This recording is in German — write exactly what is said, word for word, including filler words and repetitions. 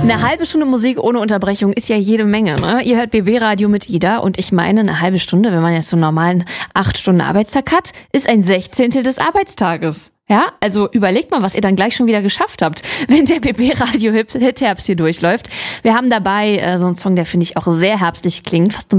Eine halbe Stunde Musik ohne Unterbrechung ist ja jede Menge, ne? Ihr hört B B Radio mit Ida und ich meine, eine halbe Stunde, wenn man jetzt so einen normalen acht Stunden Arbeitstag hat, ist ein Sechzehntel des Arbeitstages. Ja, also überlegt mal, was ihr dann gleich schon wieder geschafft habt, wenn der B B Radio Hit Herbst hier durchläuft. Wir haben dabei äh, so einen Song, der finde ich auch sehr herbstlich klingt, fast so ein